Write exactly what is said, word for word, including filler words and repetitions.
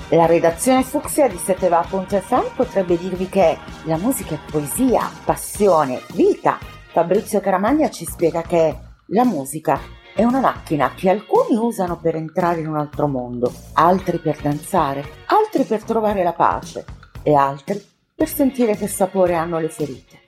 La redazione fucsia di seteva punto effe emme potrebbe dirvi che la musica è poesia, passione, vita. Fabrizio Caramagna ci spiega che la musica è una macchina che alcuni usano per entrare in un altro mondo, altri per danzare, altri per trovare la pace e altri per sentire che sapore hanno le ferite.